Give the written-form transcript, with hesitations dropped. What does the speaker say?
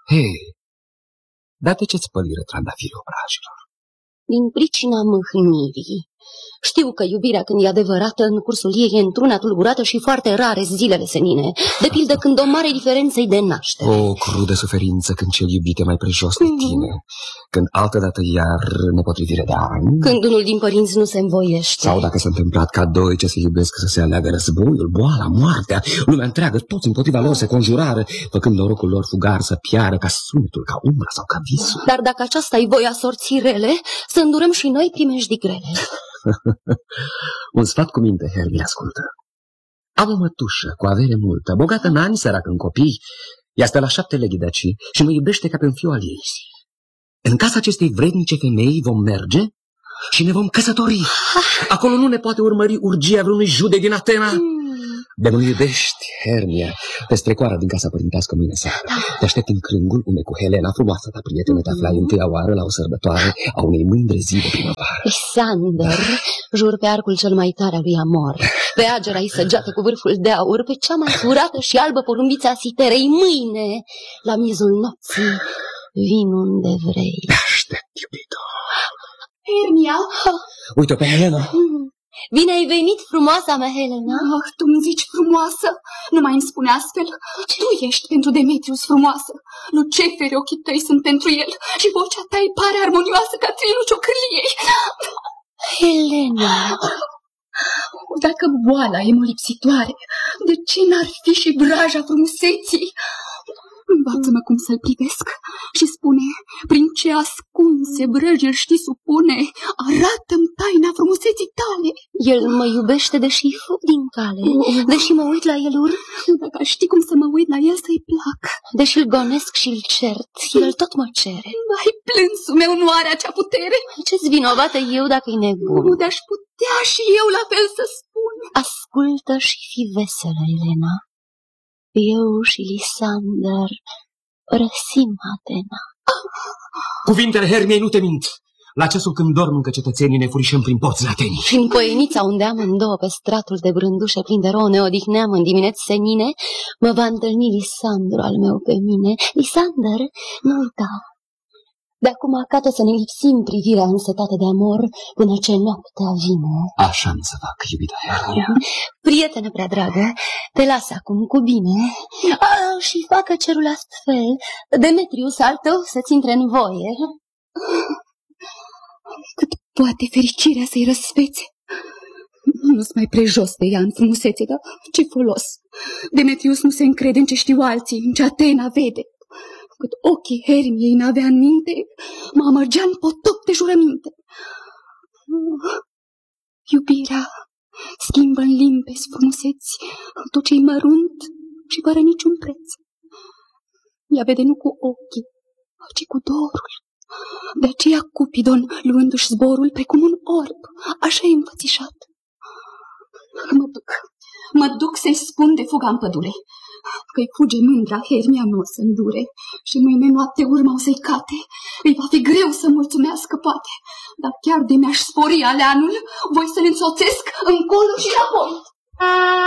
Hei, dar de ce-ți păliră trandafirii obrajilor? Din pricina mâhnirii. Știu că iubirea, când e adevărată, în cursul ei e într-una tulburată și foarte rare zilele senine. De pildă când o mare diferență-i de naștere. O crudă suferință când cel iubit e mai prejos de tine. Când altădată iar nepotrivire de ani. Când unul din părinți nu se învoiește. Sau dacă s-a întâmplat ca doi ce se iubesc să se aleagă războiul, boala, moartea, lumea întreagă, toți împotriva lor se conjurară, făcând norocul lor fugar să piară ca sunetul, ca umbra sau ca visul. Dar dacă aceasta-i voia sorții rele, să îndurăm și noi primejdii grele. Un sfat cu minte, Hermie, ascultă. Am o mătușă cu avere multă, bogată în ani, săracă în copii. Ea stă la 7 leghi de aici și mă iubește ca pe un fiu al ei. În casa acestei vrednice femei vom merge și ne vom căsători. Acolo nu ne poate urmări urgia vreunui jude din Atena. De mă iubești, Hermia, te strecoară din casa părintească mâine seară. Te aștept în crângul unde cu Helena, frumoasa ta prietenă, te aflai întâia oară la o sărbătoare a unei mândre zi de primăvară. Lysander, jur pe arcul cel mai tare al lui Amor, pe agera-i săgeată cu vârful de aur, pe cea mai curată și albă porumbiță a siterei, mâine, la miezul nopții, vin unde vrei. Te aștept, iubito. Hermia? Uite-o pe Helena. Bine ai venit, frumoasa mea, Helena. Tu îmi zici frumoasă? Nu mai îmi spune astfel. Tu ești pentru Demetrius frumoasă. Luceferi ochii tăi sunt pentru el și vocea ta îi pare armonioasă ca trinul ciocârliei. Helena, dacă boala e molipsitoare, de ce n-ar fi și vraja frumuseții? Învață-mă cum să-l privesc și spune, prin ce ascunse vrăji îl știi supune, arată-mi taina frumuseții tale. El mă iubește deși fug din cale, deși mă uit la el urât. Dacă aș ști cum să mă uit la el să-i plac. Deși îl gonesc și îl cert, el tot mă cere. Vai, plânsul meu nu are acea putere. Ce-s vinovată eu dacă-i nebun? Nu de-aș putea și eu la fel să spun. Ascultă și fi veselă, Elena. Eu și Lysander răsim Atena. Cuvintele Hermiei nu te mint. La ceasul când dorm încă cetățenii ne furișăm prin porțile Atenii. Și în poienița unde amândouă pe stratul de brândușe plin de rouă ne odihneam în dimineți senine, mă va întâlni Lisandru al meu pe mine. Lysander, nu uita. De acum acată să ne lipsim privirea însetată de amor până ce noaptea vine. Așa-mi să fac, iubita Hermia. Prietene prea dragă, te las acum cu bine. Și facă cerul astfel, Demetrius al tău să-ți intre în voie. Cât poate fericirea să-i răsfețe. Nu-s mai prejos de ea în frumusețe, dar ce folos? Demetrius nu se încrede în ce știu alții, în ce Atena vede. Cât ochii Hermiei n-avea în minte, mă amărgea în potop de jurăminte. Iubirea schimbă în limpezi frumuseți tot ce-i mărunt și fără niciun preț. Ea vede nu cu ochii, ci cu dorul. De aceea Cupidon, luându-și zborul precum un orb, așa-i înfățișat. Mă duc să-i spun de fuga în pădure, că-i fuge mândra, Hermia nu o să îndure și mâine noapte urma o să-i cate. Îi va fi greu să mulțumească, poate, dar chiar de mi-aș spori aleanul, voi să-l însoțesc încolo și apoi.